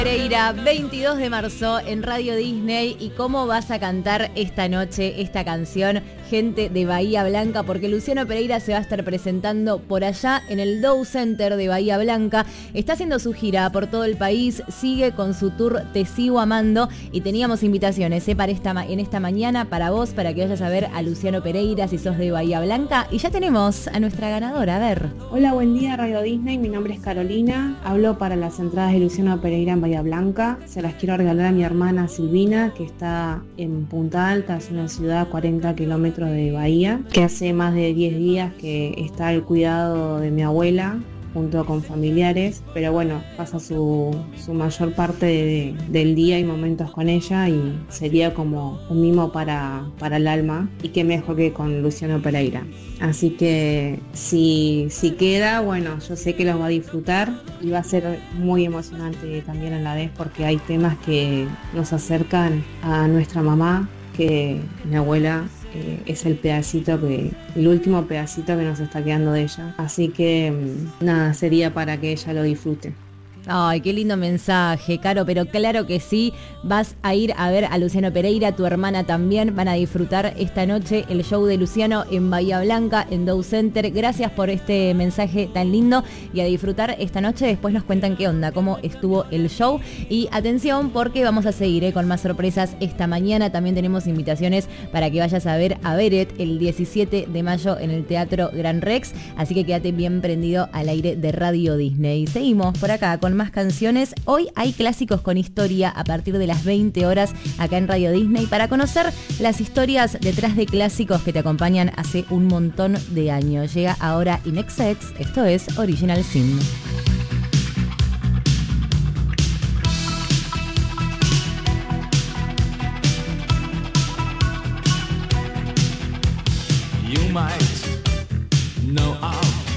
Pereira, 22 de marzo en Radio Disney. ¿Y cómo vas a cantar esta noche esta canción, gente de Bahía Blanca? Porque Luciano Pereira se va a estar presentando por allá en el Dow Center de Bahía Blanca. Está haciendo su gira por todo el país, sigue con su tour Te Sigo Amando y teníamos invitaciones para en esta mañana para vos, para que vayas a ver a Luciano Pereira si sos de Bahía Blanca. Y ya tenemos a nuestra ganadora, a ver. Hola, buen día Radio Disney, mi nombre es Carolina, hablo para las entradas de Luciano Pereira en Bahía Blanca. Se las quiero regalar a mi hermana Silvina, que está en Punta Alta, es una ciudad a 40 kilómetros de Bahía, que hace más de 10 días que está al cuidado de mi abuela junto con familiares, pero bueno, pasa su mayor parte del día y momentos con ella, y sería como un mimo para el alma, y qué mejor que con Luciano Pereira. Así que si queda, bueno, yo sé que los va a disfrutar y va a ser muy emocionante también a la vez, porque hay temas que nos acercan a nuestra mamá, que mi abuela es el último pedacito que nos está quedando de ella. Así que nada, sería para que ella lo disfrute. Ay, qué lindo mensaje, Caro, pero claro que sí, vas a ir a ver a Luciano Pereira, tu hermana también, van a disfrutar esta noche el show de Luciano en Bahía Blanca, en Dow Center. Gracias por este mensaje tan lindo y a disfrutar esta noche. Después nos cuentan qué onda, cómo estuvo el show. Y atención, porque vamos a seguir con más sorpresas esta mañana. También tenemos invitaciones para que vayas a ver a Beret el 17 de mayo en el Teatro Gran Rex, así que quédate bien prendido al aire de Radio Disney. Seguimos por acá con más canciones. Hoy hay clásicos con historia a partir de las 20 horas acá en Radio Disney para conocer las historias detrás de clásicos que te acompañan hace un montón de años. Llega ahora In Excess, esto es Original Sin. You might know of